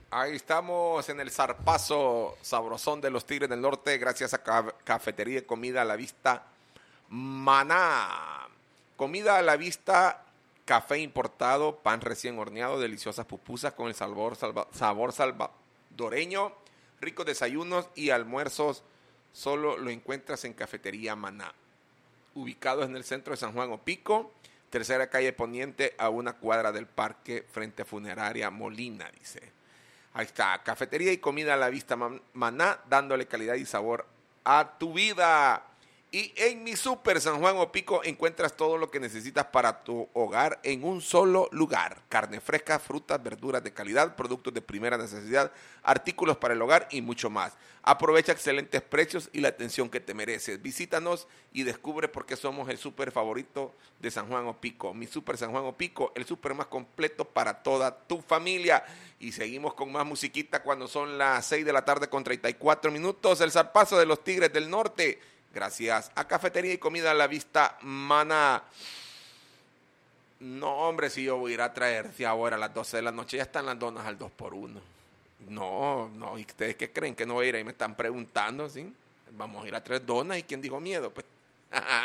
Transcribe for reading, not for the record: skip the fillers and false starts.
Ahí estamos en el zarpazo sabrosón de los Tigres del Norte, gracias a Cafetería y Comida a la Vista Maná. Comida a la vista, café importado, pan recién horneado, deliciosas pupusas con el sabor salvadoreño, ricos desayunos y almuerzos. Solo lo encuentras en Cafetería Maná. Ubicado en el centro de San Juan Opico, tercera calle Poniente, a una cuadra del parque, frente a Funeraria Molina, dice. Ahí está, Cafetería y Comida a la Vista Maná, dándole calidad y sabor a tu vida. Y en mi Super San Juan Opico encuentras todo lo que necesitas para tu hogar en un solo lugar. Carne fresca, frutas, verduras de calidad, productos de primera necesidad, artículos para el hogar y mucho más. Aprovecha excelentes precios y la atención que te mereces. Visítanos y descubre por qué somos el super favorito de San Juan Opico. Mi Super San Juan Opico, el super más completo para toda tu familia. Y seguimos con más musiquita cuando son las 6 de la tarde con 34 minutos. El zarpazo de los Tigres del Norte. Gracias a Cafetería y Comida a la Vista Maná. No, hombre, si yo voy a ir a traer, si ahora a las 12 de la noche ya están las donas al 2x1. No, no, ¿y ustedes qué creen que no voy a ir? Ahí me están preguntando, ¿sí? Vamos a ir a traer donas, ¿y quién dijo miedo? Pues